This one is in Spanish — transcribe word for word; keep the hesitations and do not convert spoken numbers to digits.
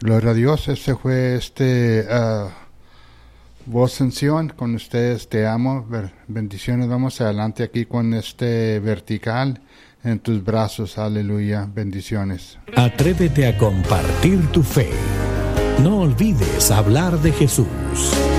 Gloria a Dios, este fue este uh, Voz en Sion con ustedes, te amo, bendiciones, vamos adelante aquí con este vertical en tus brazos, aleluya, bendiciones. Atrévete a compartir tu fe, no olvides hablar de Jesús.